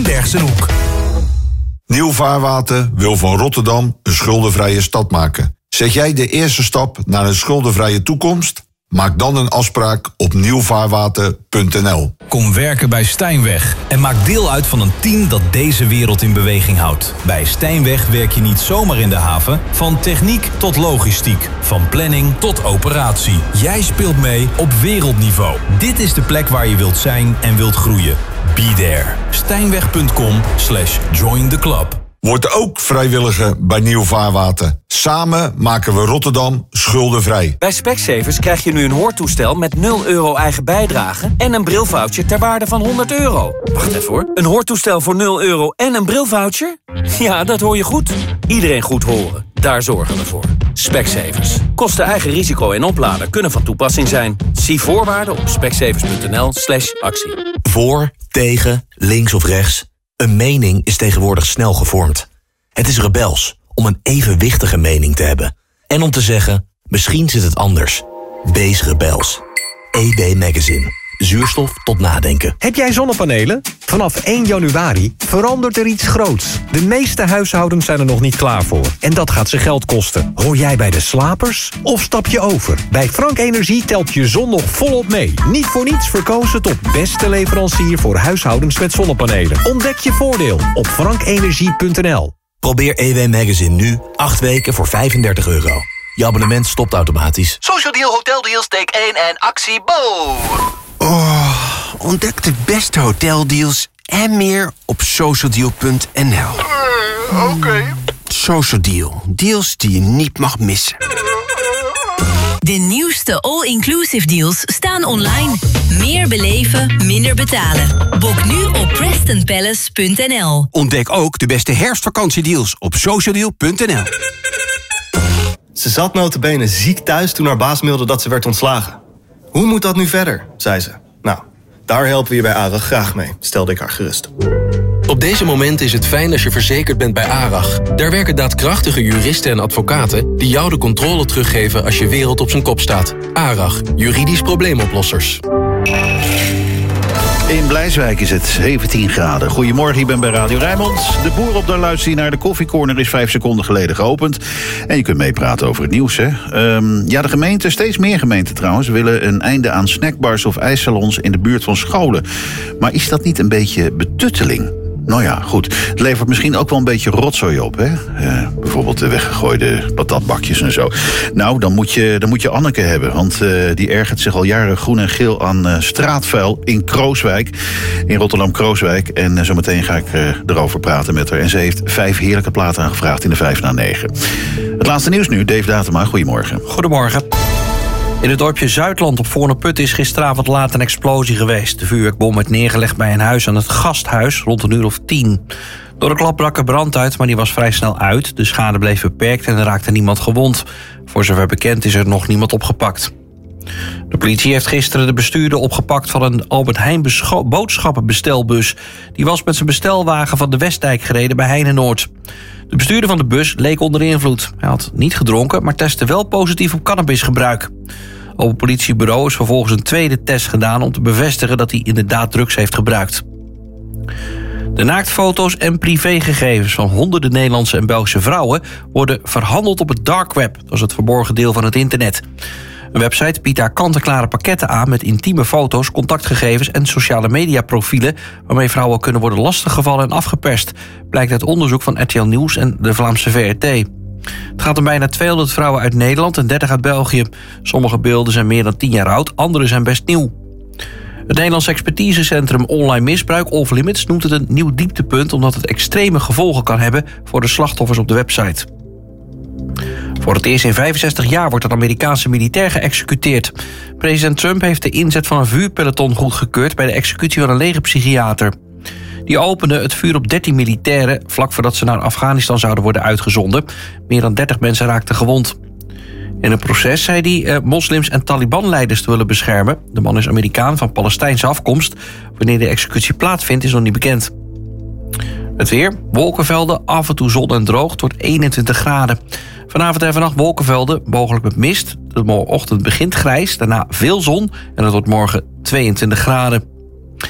Driebergse Hoek. Nieuw Vaarwater wil van Rotterdam een schuldenvrije stad maken. Zet jij de eerste stap naar een schuldenvrije toekomst? Maak dan een afspraak op nieuwvaarwater.nl. Kom werken bij Stijnweg en maak deel uit van een team dat deze wereld in beweging houdt. Bij Stijnweg werk je niet zomaar in de haven, van techniek tot logistiek, van planning tot operatie. Jij speelt mee op wereldniveau. Dit is de plek waar je wilt zijn en wilt groeien. Be there. Stijnweg.com/join the club. Word ook vrijwilliger bij Nieuw Vaarwater. Samen maken we Rotterdam schuldenvrij. Bij Specsavers krijg je nu een hoortoestel met €0 eigen bijdrage en een brilvoucher ter waarde van €100. Wacht even hoor. Een hoortoestel voor €0 en een brilvoucher? Ja, dat hoor je goed. Iedereen goed horen. Daar zorgen we voor. Specsavers. Kosten eigen risico en oplader kunnen van toepassing zijn. Zie voorwaarden op specsavers.nl/actie. Voor, tegen, links of rechts. Een mening is tegenwoordig snel gevormd. Het is rebels om een evenwichtige mening te hebben. En om te zeggen, misschien zit het anders. Wees rebels. EB Magazine. Zuurstof tot nadenken. Heb jij zonnepanelen? Vanaf 1 januari verandert er iets groots. De meeste huishoudens zijn er nog niet klaar voor. En dat gaat ze geld kosten. Hoor jij bij de slapers? Of stap je over? Bij Frank Energie telt je zon nog volop mee. Niet voor niets verkozen tot beste leverancier voor huishoudens met zonnepanelen. Ontdek je voordeel op frankenergie.nl. Probeer EW Magazine nu 8 weken voor €35. Je abonnement stopt automatisch. Social Deal, Hotel Deals, take 1 en actie, bo! Ontdek de beste hoteldeals en meer op socialdeal.nl. Oké. Social Deal. Deals die je niet mag missen. De nieuwste all-inclusive deals staan online. Meer beleven, minder betalen. Boek nu op PrestonPalace.nl. Ontdek ook de beste herfstvakantiedeals op socialdeal.nl. Ze zat nota bene ziek thuis toen haar baas mailde dat ze werd ontslagen. Hoe moet dat nu verder, zei ze. Nou, daar helpen we je bij ARAG graag mee, stelde ik haar gerust. Op deze momenten is het fijn als je verzekerd bent bij ARAG. Daar werken daadkrachtige juristen en advocaten die jou de controle teruggeven als je wereld op zijn kop staat. ARAG, juridisch probleemoplossers. In Blijswijk is het 17 graden. Goedemorgen, ik ben bij Radio Rijnmond. De boer op de luister naar de koffiecorner is 5 seconden geleden geopend. En je kunt meepraten over het nieuws, hè. Ja, de gemeente, steeds meer gemeenten trouwens, willen een einde aan snackbars of ijssalons in de buurt van scholen. Maar is dat niet een beetje betutteling? Nou ja, goed. Het levert misschien ook wel een beetje rotzooi op, hè? Bijvoorbeeld de weggegooide patatbakjes en zo. Nou, dan moet je Anneke hebben. Want die ergert zich al jaren groen en geel aan straatvuil in Krooswijk. In Rotterdam-Krooswijk. En zometeen ga ik erover praten met haar. En ze heeft 5 heerlijke platen aangevraagd in de 5 na 9. Het laatste nieuws nu. Dave Datema, goedemorgen. Goedemorgen. In het dorpje Zuidland op Voornerput is gisteravond laat een explosie geweest. De vuurwerkbom werd neergelegd bij een huis aan het Gasthuis rond een uur of 10. Door de klap brak er brand uit, maar die was vrij snel uit. De schade bleef beperkt en er raakte niemand gewond. Voor zover bekend is er nog niemand opgepakt. De politie heeft gisteren de bestuurder opgepakt van een Albert Heijn boodschappenbestelbus. Die was met zijn bestelwagen van de Westdijk gereden bij Heinenoord. De bestuurder van de bus leek onder invloed. Hij had niet gedronken, maar testte wel positief op cannabisgebruik. Op het politiebureau is vervolgens een tweede test gedaan om te bevestigen dat hij inderdaad drugs heeft gebruikt. De naaktfoto's en privégegevens van honderden Nederlandse en Belgische vrouwen worden verhandeld op het dark web. Dat is het verborgen deel van het internet. Een website biedt daar kant-en-klare pakketten aan met intieme foto's, contactgegevens en sociale mediaprofielen waarmee vrouwen kunnen worden lastiggevallen en afgeperst, blijkt uit onderzoek van RTL Nieuws en de Vlaamse VRT. Het gaat om bijna 200 vrouwen uit Nederland en 30 uit België. Sommige beelden zijn meer dan 10 jaar oud, andere zijn best nieuw. Het Nederlands expertisecentrum Online Misbruik, Off Limits, noemt het een nieuw dieptepunt omdat het extreme gevolgen kan hebben voor de slachtoffers op de website. Voor het eerst in 65 jaar wordt een Amerikaanse militair geëxecuteerd. President Trump heeft de inzet van een vuurpeloton goedgekeurd bij de executie van een legerpsychiater. Die opende het vuur op 13 militairen vlak voordat ze naar Afghanistan zouden worden uitgezonden. Meer dan 30 mensen raakten gewond. In een proces zei hij moslims en Taliban-leiders te willen beschermen. De man is Amerikaan van Palestijnse afkomst. Wanneer de executie plaatsvindt is nog niet bekend. Het weer, wolkenvelden, af en toe zon en droog, tot 21 graden. Vanavond en vannacht wolkenvelden, mogelijk met mist. De ochtend begint grijs, daarna veel zon en het wordt morgen 22 graden.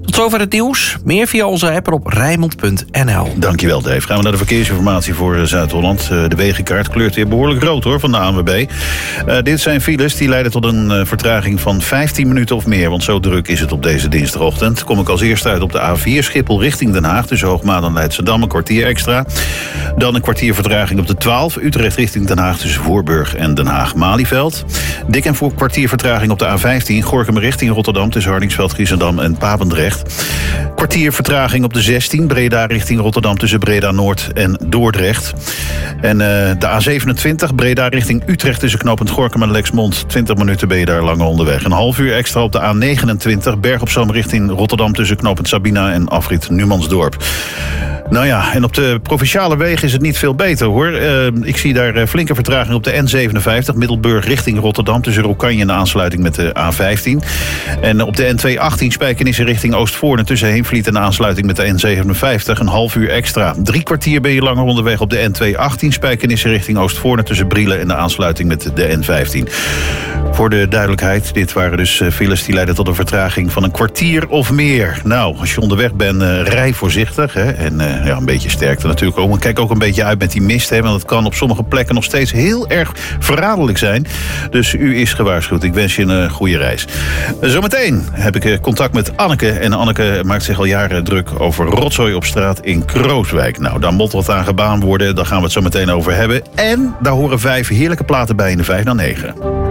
Tot zover het nieuws. Meer via onze app op Rijnmond.nl. Dankjewel, Dave. Gaan we naar de verkeersinformatie voor Zuid-Holland. De wegenkaart kleurt weer behoorlijk rood hoor, van de ANWB. Dit zijn files die leiden tot een vertraging van 15 minuten of meer. Want zo druk is het op deze dinsdagochtend. Kom ik als eerste uit op de A4 Schiphol richting Den Haag. Tussen Hoogmaat en Leidschendam een kwartier extra. Dan een kwartier vertraging op de 12. Utrecht richting Den Haag tussen Voorburg en Den Haag-Malieveld. Dik en voor kwartier vertraging op de A15. Gorinchem richting Rotterdam tussen Hardingsveld, Giessendam en Papendrecht. Kwartier vertraging op de 16. Breda richting Rotterdam tussen Breda-Noord en Dordrecht. En de A27. Breda richting Utrecht tussen knooppunt Gorinchem en Lexmond. 20 minuten ben je daar langer onderweg. Een half uur extra op de A29. Berg op Zoom richting Rotterdam tussen knooppunt Sabina en afrit Numansdorp. Nou ja, en op de provinciale wegen is het niet veel beter hoor. Ik zie daar flinke vertraging op de N57. Middelburg richting Rotterdam tussen Rokkanje en de aansluiting met de A15. En op de N218 Spijkenisse richting Oostvoorne tussen Heemvliet en de aansluiting met de N57. Een half uur extra. 3 kwartier ben je langer onderweg op de N218 Spijkenisse richting Oostvoorne tussen Brielen en de aansluiting met de N15. Voor de duidelijkheid, dit waren dus files die leiden tot een vertraging van een kwartier of meer. Nou, als je onderweg bent, rij voorzichtig. Hè? En een beetje sterkte natuurlijk ook. Maar kijk ook een beetje uit met die mist. Hè? Want het kan op sommige plekken nog steeds heel erg verraderlijk zijn. Dus u is gewaarschuwd. Ik wens je een goede reis. Zometeen heb ik contact met Anneke. En Anneke maakt zich al jaren druk over rotzooi op straat in Krooswijk. Nou, daar moet wat aan gedaan worden. Daar gaan we het zo meteen over hebben. En daar horen 5 heerlijke platen bij in de 5 naar 9.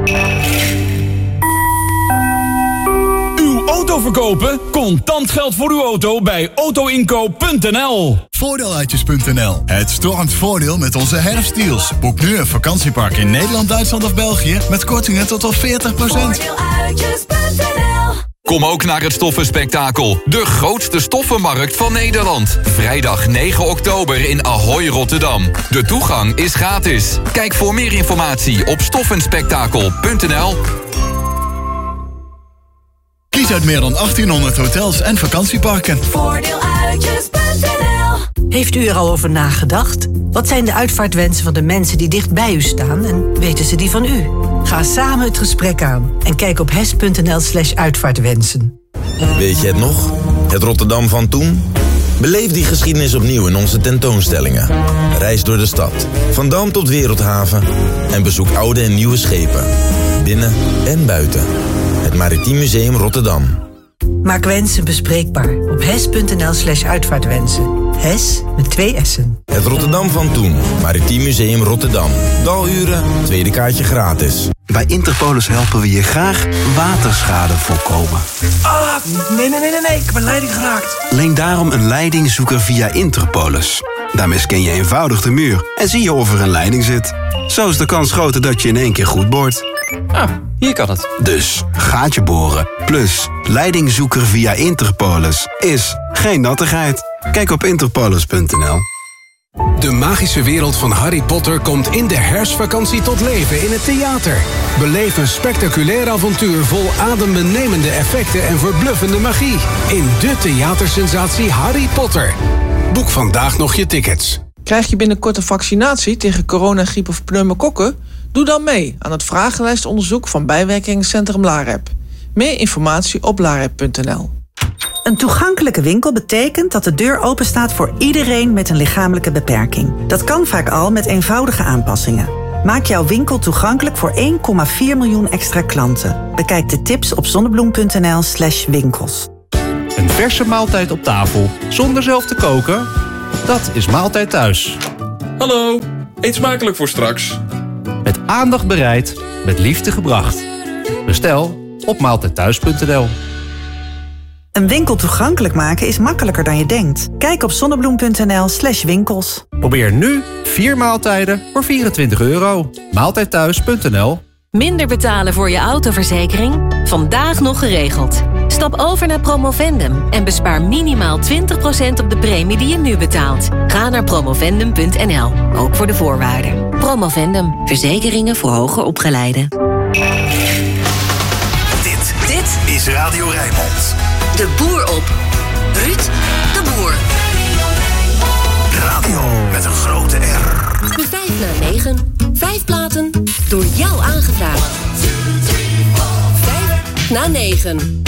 Auto verkopen? Contant geld voor uw auto bij autoinkoop.nl. Voordeeluitjes.nl. Het stormt voordeel met onze herfstdeals. Boek nu een vakantiepark in Nederland, Duitsland of België met kortingen tot wel 40%. Voordeeluitjes.nl. Kom ook naar het Stoffenspektakel, de grootste stoffenmarkt van Nederland. Vrijdag 9 oktober in Ahoy, Rotterdam. De toegang is gratis. Kijk voor meer informatie op stoffenspektakel.nl. Kies uit meer dan 1800 hotels en vakantieparken. Voordeeluitjes.nl. Heeft u er al over nagedacht? Wat zijn de uitvaartwensen van de mensen die dicht bij u staan en weten ze die van u? Ga samen het gesprek aan en kijk op hes.nl/uitvaartwensen. Weet je het nog? Het Rotterdam van toen? Beleef die geschiedenis opnieuw in onze tentoonstellingen. Reis door de stad, van Dam tot Wereldhaven en bezoek oude en nieuwe schepen. Binnen en buiten. Het Maritiem Museum Rotterdam. Maak wensen bespreekbaar op hes.nl/uitvaartwensen. Hes met 2 S'en. Het Rotterdam van toen. Maritiem Museum Rotterdam. Daluren, tweede kaartje gratis. Bij Interpolis helpen we je graag waterschade voorkomen. Nee, ik ben leiding geraakt. Leen daarom een leidingzoeker via Interpolis. Daarmee scan je eenvoudig de muur en zie je of er een leiding zit. Zo is de kans groter dat je in één keer goed boort. Hier kan het. Dus gaatje boren plus leidingzoeker via Interpolis is geen nattigheid. Kijk op interpolis.nl. De magische wereld van Harry Potter komt in de herfstvakantie tot leven in het theater. Beleef een spectaculair avontuur vol adembenemende effecten en verbluffende magie. In de theatersensatie Harry Potter. Boek vandaag nog je tickets. Krijg je binnenkort een vaccinatie tegen corona, griep of pneumokokken? Doe dan mee aan het vragenlijstonderzoek van bijwerkingencentrum LAREP. Meer informatie op larep.nl. Een toegankelijke winkel betekent dat de deur open staat voor iedereen met een lichamelijke beperking. Dat kan vaak al met eenvoudige aanpassingen. Maak jouw winkel toegankelijk voor 1,4 miljoen extra klanten. Bekijk de tips op zonnebloem.nl/winkels. Een verse maaltijd op tafel, zonder zelf te koken? Dat is Maaltijd Thuis. Hallo, eet smakelijk voor straks. Met aandacht bereid, met liefde gebracht. Bestel op maaltijdthuis.nl. Een winkel toegankelijk maken is makkelijker dan je denkt. Kijk op zonnebloem.nl/winkels. Probeer nu 4 maaltijden voor €24. Maaltijdthuis.nl. Minder betalen voor je autoverzekering? Vandaag nog geregeld. Stap over naar Promovendum en bespaar minimaal 20% op de premie die je nu betaalt. Ga naar promovendum.nl, ook voor de voorwaarden. Promovendum, verzekeringen voor hoger opgeleiden. Dit is Radio Rijnmond. De boer op. Ruud de Boer. Radio met een grote R. De 5 naar 9. 5 platen door jou aangevraagd. 5 naar 9.